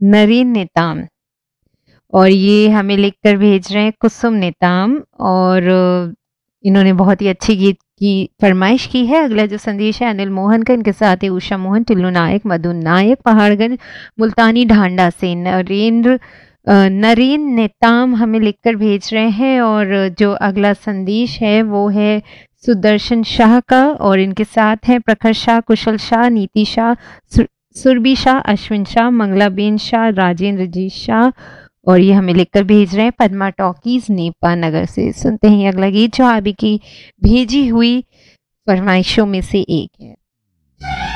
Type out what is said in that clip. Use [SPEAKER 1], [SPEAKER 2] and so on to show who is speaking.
[SPEAKER 1] Narine Netam, और ये हमें लिखकर भेज रहे हैं कुसुम नेताम, और इन्होंने बहुत ही अच्छी गीत की फरमाइश की है। अगला जो संदेश है अनिल मोहन का, इनके साथ है उषा मोहन, टिल्लू नायक, मधु नायक, पहाड़गंज मुल्तानी ढांडा से। नरीन नेताम हमें लिखकर भेज रहे हैं, और जो अगला संदेश है वो है सुदर्शन शाह का, और इनके साथ हैं प्रखर शाह, कुशल शाह, नीति शाह, सुरभि शाह, अश्विन शाह, मंगलाबेन शाह, राजेंद्र जी शाह, और ये हमें लिखकर भेज रहे हैं पद्मा टॉकीज नेपा नगर से। सुनते हैं अगला गीत जो अभी की भेजी हुई फरमाइशों में से एक है।